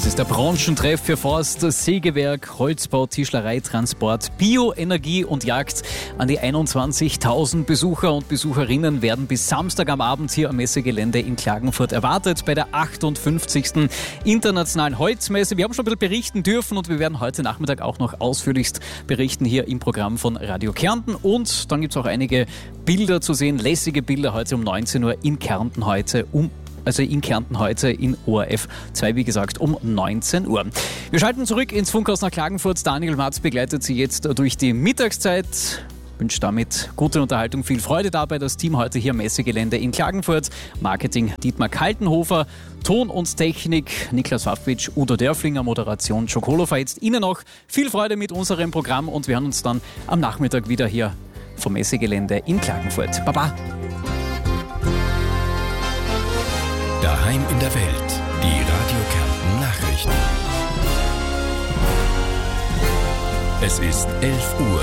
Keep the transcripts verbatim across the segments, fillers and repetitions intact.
Das ist der Branchentreff für Forst, Sägewerk, Holzbau, Tischlerei, Transport, Bioenergie und Jagd. An die einundzwanzigtausend Besucher und Besucherinnen werden bis Samstag am Abend hier am Messegelände in Klagenfurt erwartet bei der achtundfünfzigsten Internationalen Holzmesse. Wir haben schon ein bisschen berichten dürfen und wir werden heute Nachmittag auch noch ausführlichst berichten hier im Programm von Radio Kärnten. Und dann gibt es auch einige Bilder zu sehen, lässige Bilder heute um neunzehn Uhr in Kärnten heute um Also in Kärnten heute in O R F zwei, wie gesagt, um neunzehn Uhr. Wir schalten zurück ins Funkhaus nach Klagenfurt. Daniel Matz begleitet Sie jetzt durch die Mittagszeit. Ich wünsche damit gute Unterhaltung, viel Freude dabei. Das Team heute hier am Messegelände in Klagenfurt. Marketing Dietmar Kaltenhofer, Ton und Technik Niklas Wafwitsch, Udo Dörflinger, Moderation Schokolofer. Jetzt Ihnen noch viel Freude mit unserem Programm und wir hören uns dann am Nachmittag wieder hier vom Messegelände in Klagenfurt. Baba! Daheim in der Welt, die Radio Kärnten Nachrichten. Es ist elf Uhr.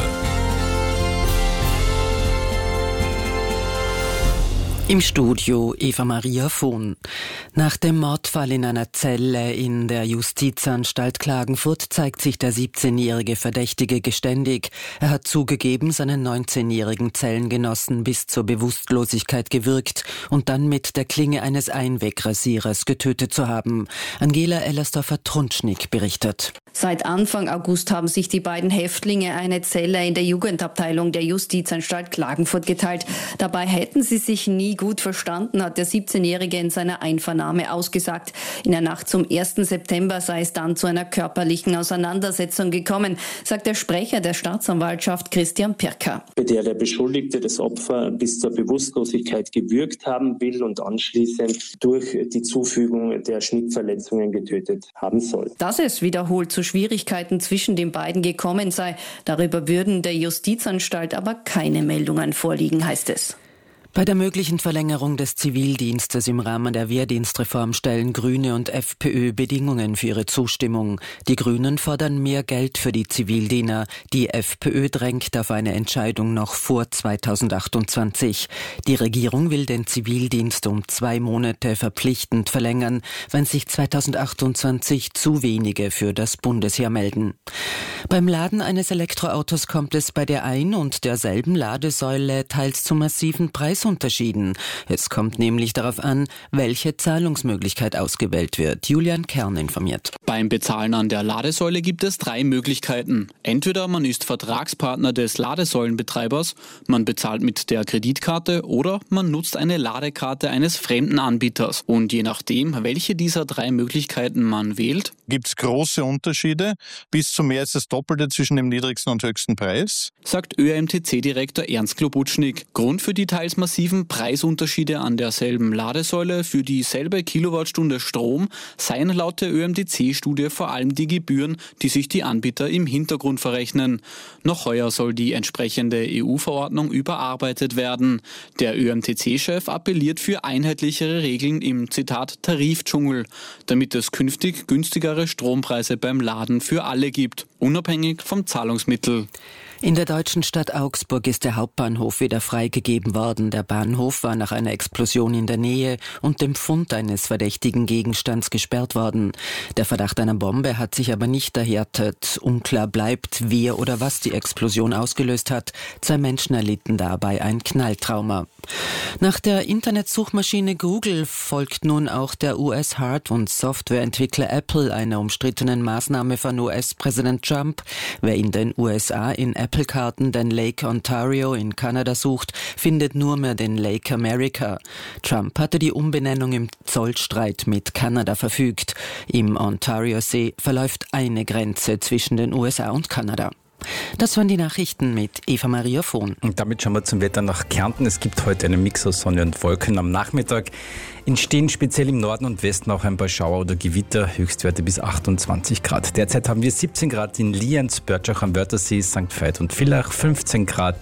Im Studio Eva Maria Vohn. Nach dem Mordfall in einer Zelle in der Justizanstalt Klagenfurt zeigt sich der siebzehnjährige Verdächtige geständig. Er hat zugegeben, seinen neunzehnjährigen Zellengenossen bis zur Bewusstlosigkeit gewürgt und dann mit der Klinge eines Einwegrasierers getötet zu haben. Angela Ellersdorfer-Trunschnick berichtet. Seit Anfang August haben sich die beiden Häftlinge eine Zelle in der Jugendabteilung der Justizanstalt Klagenfurt geteilt. Dabei hätten sie sich nie gut verstanden, hat der siebzehnjährige in seiner Einvernahme ausgesagt. In der Nacht zum ersten September sei es dann zu einer körperlichen Auseinandersetzung gekommen, sagt der Sprecher der Staatsanwaltschaft Christian Pirker. Bei der der Beschuldigte das Opfer bis zur Bewusstlosigkeit gewürgt haben will und anschließend durch die Zufügung der Schnittverletzungen getötet haben soll. Dass es wiederholt zu Schwierigkeiten zwischen den beiden gekommen sei, darüber würden der Justizanstalt aber keine Meldungen vorliegen, heißt es. Bei der möglichen Verlängerung des Zivildienstes im Rahmen der Wehrdienstreform stellen Grüne und FPÖ Bedingungen für ihre Zustimmung. Die Grünen fordern mehr Geld für die Zivildiener. Die FPÖ drängt auf eine Entscheidung noch vor zweitausendachtundzwanzig. Die Regierung will den Zivildienst um zwei Monate verpflichtend verlängern, wenn sich zweitausendachtundzwanzig zu wenige für das Bundesheer melden. Beim Laden eines Elektroautos kommt es bei der ein- und derselben Ladesäule teils zu massiven Preis Unterschieden. Es kommt nämlich darauf an, welche Zahlungsmöglichkeit ausgewählt wird. Julian Kern informiert. Beim Bezahlen an der Ladesäule gibt es drei Möglichkeiten. Entweder man ist Vertragspartner des Ladesäulenbetreibers, man bezahlt mit der Kreditkarte oder man nutzt eine Ladekarte eines fremden Anbieters. Und je nachdem, welche dieser drei Möglichkeiten man wählt, gibt es große Unterschiede, bis zu mehr als das Doppelte zwischen dem niedrigsten und höchsten Preis, sagt Ö M T C-Direktor Ernst Klobutschnig. Grund für die teils massiven Preisunterschiede an derselben Ladesäule für dieselbe Kilowattstunde Strom seien laut der Ö M T C-Studie vor allem die Gebühren, die sich die Anbieter im Hintergrund verrechnen. Noch heuer soll die entsprechende E U-Verordnung überarbeitet werden. Der Ö M T C-Chef appelliert für einheitlichere Regeln im, Zitat, Tarifdschungel, damit es künftig günstigere Strompreise beim Laden für alle gibt, unabhängig vom Zahlungsmittel. In der deutschen Stadt Augsburg ist der Hauptbahnhof wieder freigegeben worden. Der Bahnhof war nach einer Explosion in der Nähe und dem Fund eines verdächtigen Gegenstands gesperrt worden. Der Verdacht einer Bombe hat sich aber nicht erhärtet. Unklar bleibt, wer oder was die Explosion ausgelöst hat. Zwei Menschen erlitten dabei ein Knalltrauma. Nach der Internetsuchmaschine Google folgt nun auch der U S-Hard- und Softwareentwickler Apple einer umstrittenen Maßnahme von U S-Präsident Trump. Wer in den U S A in Apple-Karten den Lake Ontario in Kanada sucht, findet nur mehr den Lake America. Trump hatte die Umbenennung im Zollstreit mit Kanada verfügt. Im Ontario-See verläuft eine Grenze zwischen den U S A und Kanada. Das waren die Nachrichten mit Eva Maria Vohn. Und damit schauen wir zum Wetter nach Kärnten. Es gibt heute einen Mix aus Sonne und Wolken. Am Nachmittag entstehen speziell im Norden und Westen auch ein paar Schauer oder Gewitter, Höchstwerte bis achtundzwanzig Grad. Derzeit haben wir siebzehn Grad in Lienz, Börtschach am Wörthersee, Sankt Veit und Villach, fünfzehn Grad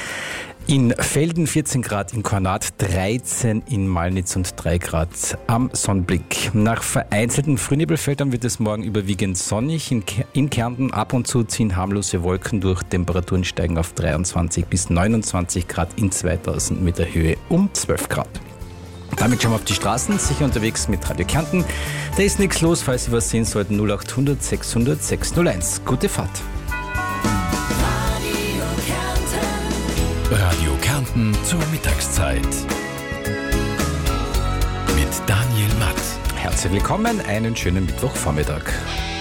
in Velden, vierzehn Grad in Kornat, dreizehn in Malnitz und drei Grad am Sonnenblick. Nach vereinzelten Frühnebelfeldern wird es morgen überwiegend sonnig. In, Ke- in Kärnten ab und zu ziehen harmlose Wolken durch. Temperaturen steigen auf dreiundzwanzig bis neunundzwanzig Grad in zweitausend Meter Höhe um zwölf Grad. Damit schauen wir auf die Straßen, sicher unterwegs mit Radio Kärnten. Da ist nichts los, falls Sie was sehen sollten, null acht hundert sechshundert sechshunderteins. Gute Fahrt. Radio Kärnten zur Mittagszeit. Mit Daniel Matt. Herzlich willkommen, einen schönen Mittwochvormittag.